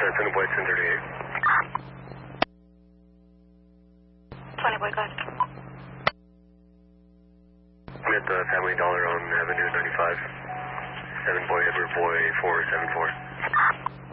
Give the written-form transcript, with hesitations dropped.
Center Boy 1038. 20 Boy, go ahead. I'm at the Family Dollar on Avenue 95. 7 Boy, Edward Boy 474.